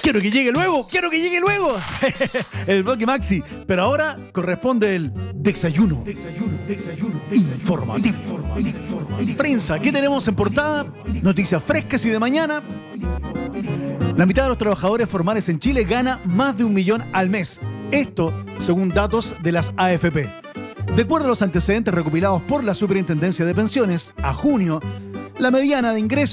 Quiero que llegue luego, quiero que llegue luego. El bloque Maxi, pero ahora corresponde el desayuno informativo. Prensa, ¿qué tenemos en portada? Noticias frescas y de mañana. La mitad de los trabajadores formales en Chile gana más de 1 millón al mes. Esto según datos de las AFP. De acuerdo a los antecedentes recopilados por la Superintendencia de Pensiones, a junio, la mediana de ingresos